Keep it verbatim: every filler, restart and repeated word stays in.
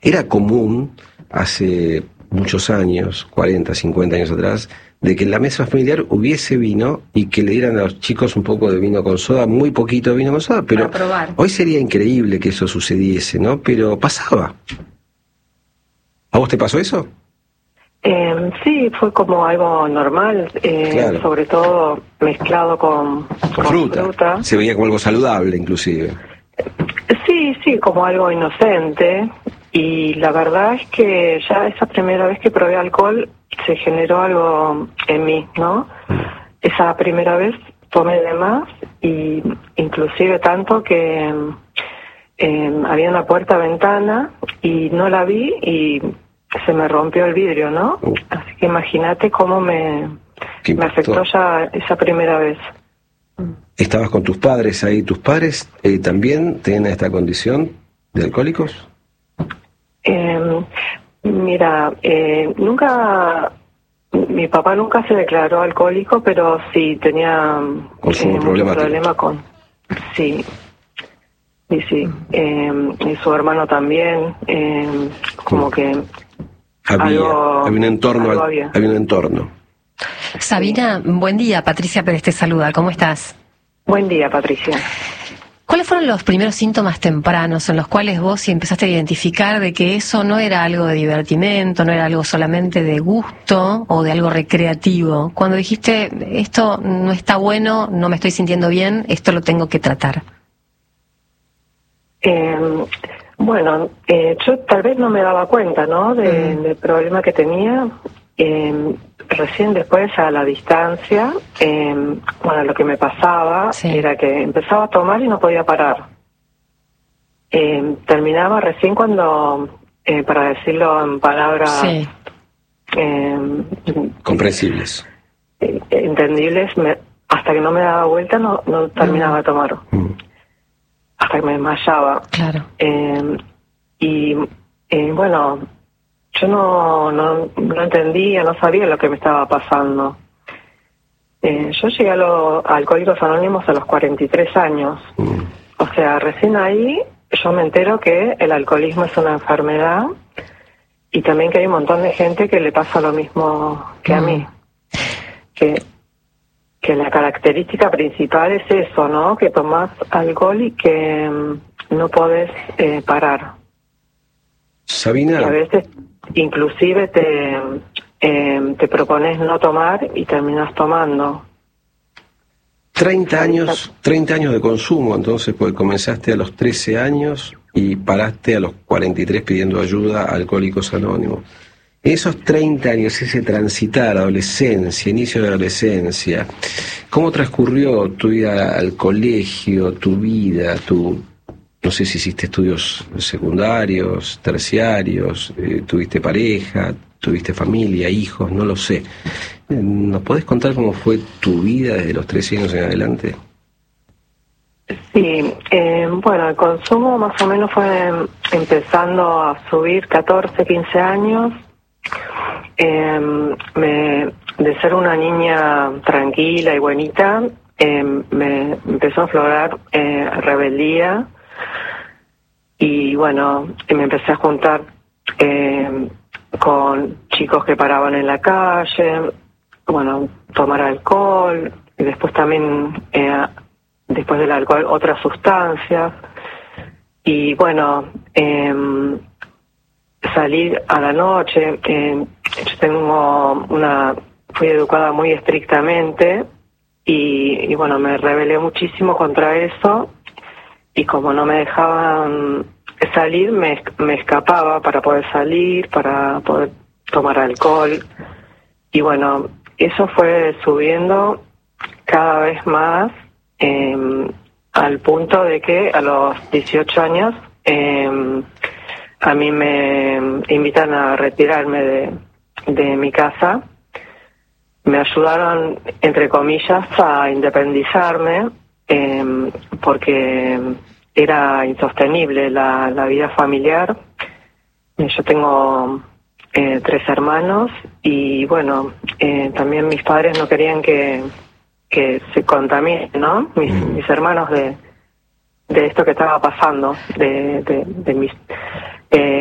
era común hace muchos años, cuarenta, cincuenta años atrás, de que en la mesa familiar hubiese vino y que le dieran a los chicos un poco de vino con soda, muy poquito de vino con soda, pero hoy sería increíble que eso sucediese, ¿no? Pero pasaba. ¿A vos te pasó eso? Eh, sí, fue como algo normal, eh, claro. Sobre todo mezclado con, con, con fruta. fruta. Se veía como algo saludable, inclusive. Sí, sí, como algo inocente. Y la verdad es que ya esa primera vez que probé alcohol se generó algo en mí, ¿no? Esa primera vez tomé de más y inclusive tanto que eh, había una puerta-ventana y no la vi y se me rompió el vidrio, ¿no? Uh. Así que imagínate cómo me, me afectó ya esa primera vez. ¿Estabas con tus padres ahí? ¿Tus padres eh, también tienen esta condición de alcohólicos? Eh, mira, eh, nunca, mi papá nunca se declaró alcohólico, pero sí tenía eh, un problema con, sí, sí, sí, eh, y su hermano también, eh, como que había, algo, había un entorno, algo había. había un entorno. Sabina, buen día, Patricia Pérez te saluda, ¿cómo estás? Buen día, Patricia. ¿Cuáles fueron los primeros síntomas tempranos en los cuales vos empezaste a identificar de que eso no era algo de divertimento, no era algo solamente de gusto o de algo recreativo? Cuando dijiste, esto no está bueno, no me estoy sintiendo bien, esto lo tengo que tratar. Eh, bueno, eh, yo tal vez no me daba cuenta, ¿no?, de, mm. del problema que tenía. Eh, recién después, a la distancia, eh, bueno, lo que me pasaba sí. era que empezaba a tomar y no podía parar. Eh, terminaba recién cuando, eh, para decirlo en palabras sí. eh, comprensibles, eh, entendibles, me, hasta que no me daba vuelta no, no terminaba mm. de tomar. Mm. Hasta que me desmayaba. Claro. Eh, y eh, bueno, yo no, no, no entendía, no sabía lo que me estaba pasando. Eh, yo llegué a los Alcohólicos Anónimos a los cuarenta y tres años. Mm. O sea, recién ahí yo me entero que el alcoholismo es una enfermedad y también que hay un montón de gente que le pasa lo mismo que mm. a mí. Que, que la característica principal es eso, ¿no? Que tomás alcohol y que mm, no podés eh, parar. Sabina. Y a veces inclusive te, eh, te propones no tomar y terminas tomando. treinta años, treinta años de consumo, entonces, porque comenzaste a los trece años y paraste a los cuarenta y tres pidiendo ayuda a Alcohólicos Anónimos. En esos treinta años, ese transitar, adolescencia, inicio de adolescencia, ¿cómo transcurrió tu vida al colegio, tu vida, tu... No sé si hiciste estudios secundarios, terciarios, eh, tuviste pareja, tuviste familia, hijos, no lo sé. ¿Nos podés contar cómo fue tu vida desde los trece años en adelante? Sí, eh, bueno, el consumo más o menos fue empezando a subir catorce, quince años. Eh, me, de ser una niña tranquila y buenita, eh, me empezó a aflorar eh, rebeldía. Y bueno, me empecé a juntar eh, con chicos que paraban en la calle, bueno, tomar alcohol, y después también, eh, después del alcohol, otras sustancias. Y bueno, eh, salir a la noche. Eh, yo tengo una, fui educada muy estrictamente y, y bueno, me rebelé muchísimo contra eso. Y como no me dejaban salir, me, me escapaba para poder salir, para poder tomar alcohol. Y bueno, eso fue subiendo cada vez más eh, al punto de que a los dieciocho años eh, a mí me invitan a retirarme de, de mi casa. Me ayudaron, entre comillas, a independizarme. Eh, porque era insostenible la, la vida familiar. Eh, yo tengo eh, tres hermanos y bueno, eh, también mis padres no querían que, que se contamine, ¿no? Mis, mis hermanos de, de esto que estaba pasando, de, de, de mis... Eh,